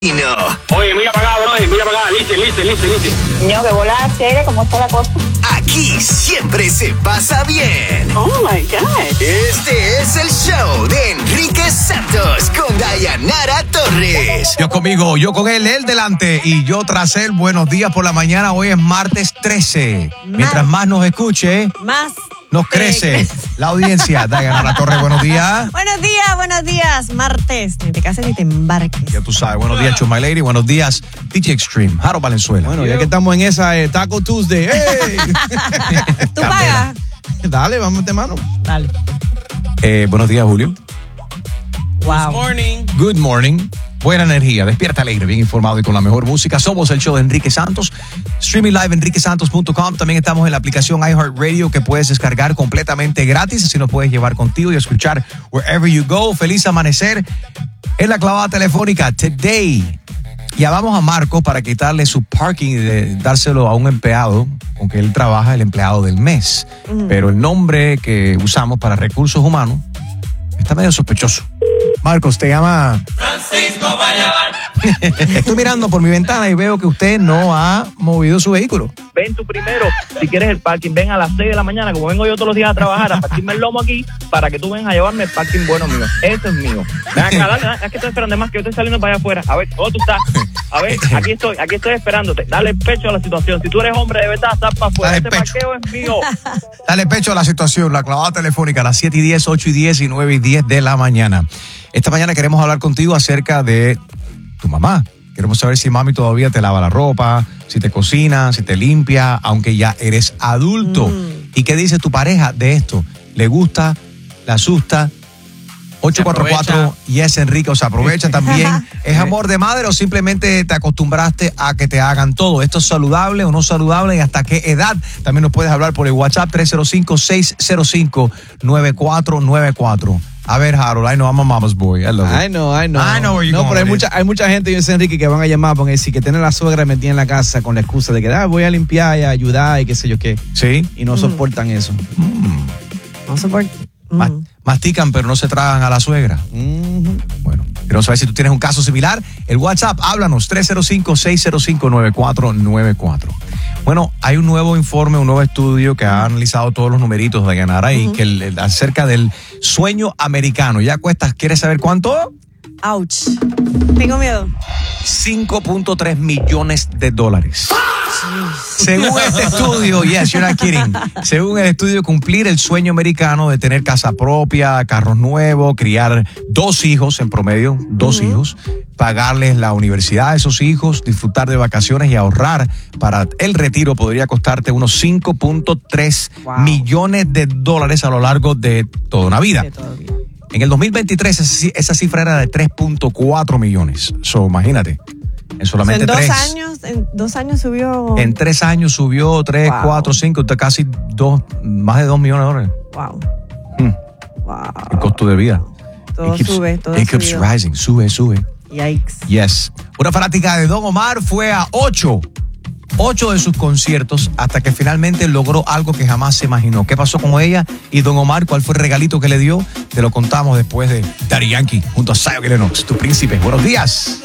No. Oye, mira para acá, bro, mira para acá, listen. Niño, que bola chévere, ¿cómo está la cosa? Aquí siempre se pasa bien. Oh my God. Este es el show de Enrique Santos con Dayanara Torres. Yo conmigo, yo con él delante y yo tras él. Buenos días por la mañana. Hoy es martes 13. Mientras más nos escuche, más nos crece la audiencia. Dayanara Torres, buenos días. Buenos días. Martes. Ni te cases ni te embarques. Ya tú sabes. Buenos días, Chuma Lady. Buenos días, DJ Extreme. Harold Valenzuela. Bueno, ya que estamos en esa Taco Tuesday. ¡Hey! ¿Tú pagas? Dale, vamos de mano. Dale. Buenos días, Julio. Wow. Good morning. Buena energía, despierta alegre, bien informado y con la mejor música. Somos el show de Enrique Santos. Streaming live enriquesantos.com. También estamos en la aplicación iHeartRadio que puedes descargar completamente gratis. Así nos puedes llevar contigo y escuchar wherever you go. Feliz amanecer en la clavada telefónica today. Ya vamos a Marco para quitarle su parking y dárselo a un empleado con que él trabaja, el empleado del mes. Pero el nombre que usamos para recursos humanos está medio sospechoso. Marcos, te llama Francisco Bayabar. Estoy mirando por mi ventana y veo que usted no ha movido su vehículo. Ven tú primero, si quieres el parking, ven a las 6 de la mañana, como vengo yo todos los días a trabajar, a partirme el lomo aquí, para que tú vengas a llevarme el parking bueno mío. Ese es mío. Ven acá, dale, es que estoy esperando más, que yo estoy saliendo para allá afuera. A ver, ¿dónde tú estás? A ver, aquí estoy esperándote. Dale pecho a la situación. Si tú eres hombre de verdad, estás para afuera. Dale Este pecho. parqueo es mío. Dale pecho a la situación, la clavada telefónica a las 7:10, 8:10 y 9:10 de la mañana. Esta mañana queremos hablar contigo acerca de tu mamá. Queremos saber si mami todavía te lava la ropa, si te cocina, si te limpia, aunque ya eres adulto. ¿Y qué dice tu pareja de esto? ¿Le gusta? ¿Le asusta? 844 Yes Enrique, o sea, aprovecha también. ¿Es amor de madre o simplemente te acostumbraste a que te hagan todo? ¿Esto es saludable o no saludable? ¿Y hasta qué edad? También nos puedes hablar por el WhatsApp 305-605-9494. A ver, Harold, I know I'm a mama's boy. I know where you're going pero with hay mucha gente, yo sé, Enrique, que van a llamar porque si que tiene la suegra metida en la casa con la excusa de que voy a limpiar y a ayudar y qué sé yo qué. Sí. Y no soportan eso. No soporto. Mastican, pero no se tragan a la suegra. Bueno, queremos saber si tú tienes un caso similar. El WhatsApp, háblanos, 305-605-9494. Bueno, hay un nuevo informe, un nuevo estudio que ha analizado todos los numeritos de Dayanara y que acerca del sueño americano. ¿Ya cuesta? ¿Quieres saber cuánto? Ouch. Tengo miedo. $5.3 millones. Según este estudio, yes, you're not kidding. Según el estudio, cumplir el sueño americano de tener casa propia, carros nuevos, criar 2 hijos en promedio, 2 hijos, pagarles la universidad a esos hijos, disfrutar de vacaciones y ahorrar para el retiro podría costarte unos $5.3 millones a lo largo de toda una vida. En el 2023 esa cifra era de 3.4 millones. So, imagínate. En solamente en 2 años subió. En 3 años subió 3, 4, 5, casi más de $2 millones. Wow. El costo de vida. Todo sube, todo It keeps rising, sube. Yikes. Yes. Una fanática de Don Omar fue a 8 de sus conciertos hasta que finalmente logró algo que jamás se imaginó. ¿Qué pasó con ella y Don Omar? ¿Cuál fue el regalito que le dio? Te lo contamos después de Daddy Yankee junto a Zion y Lennox, tu príncipe. Buenos días.